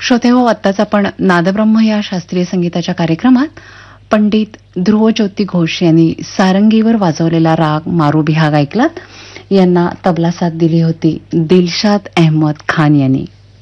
श्रोतेहो, आत्ताच आपण नादब्रह्म या शास्त्रीय संगीताच्या कार्यक्रमात पंडित ध्रुवज्योती घोष यांनी सारंगीवर वाजवलेला राग मारू बिहाग ऐकलात. यांना तबला साथ दिली होती दिलशाद अहमद खान यांनी.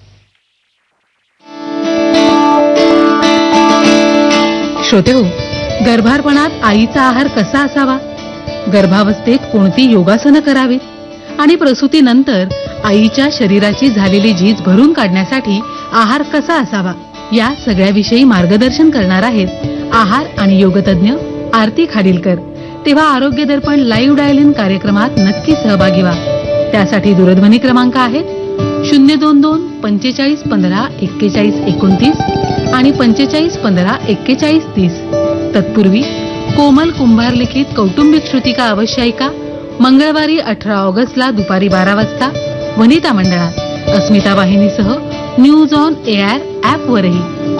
श्रोतेहो, गर्भारपणात आईचा आहार कसा असावा, गर्भावस्थेत कोणती योगासनं करावीत आणि प्रसूतीनंतर आईच्या शरीराची झालेली झीज भरून काढण्यासाठी आहार कसा असावा, या सगळ्याविषयी मार्गदर्शन करणार आहेत आहार आणि योगतज्ञ आरती खाडीलकर. तेव्हा आरोग्य दर्पण लाईव्ह डायल इन कार्यक्रमात नक्की सहभागी व्हा. त्यासाठी दूरध्वनी क्रमांक आहेत 022 45 15 41 29 आणि 45 15 41 30. तत्पूर्वी कोमल कुंभार लिखित कौटुंबिक श्रुतिका अवश्य ऐका. मंगळवारी 18 ऑगस्टला दुपारी 12 वाजता वनिता मंडळात अस्मिता वाहिनीसह न्यूज ऑन एआर ॲपवरही.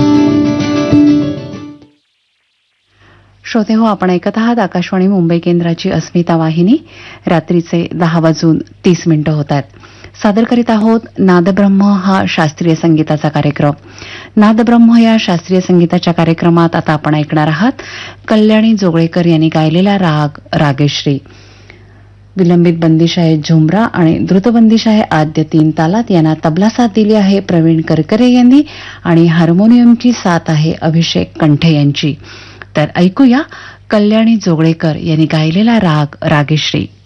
श्रोतेहो, आपण ऐकत आहात आकाशवाणी मुंबई केंद्राची अस्मिता वाहिनी. रात्रीचे 10:30 होत आहेत. सादर करीत आहोत नादब्रह्म हा शास्त्रीय संगीताचा कार्यक्रम. नादब्रह्म या शास्त्रीय संगीताच्या कार्यक्रमात आता आपण ऐकणार आहात कल्याणी जोगळेकर यांनी गायलेला राग रागेश्री. विलंबित बंदिश आहे झुमरा आणि द्रुतबंदिश आहे आद्य 3 तालात. यांना तबला साथ दिली आहे प्रवीण करकरे यांनी आणि हार्मोनियमची साथ आहे अभिषेक कंठे यांची. तर ऐकूया कल्याणी जोगळेकर यांनी गायलेला राग रागेश्री.